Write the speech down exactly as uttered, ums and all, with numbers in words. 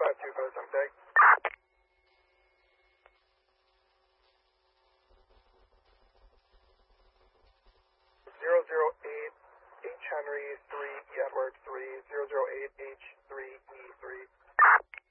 five two for the time tag. Zero zero eight H Henry three E Edward three zero zero eight H three E three.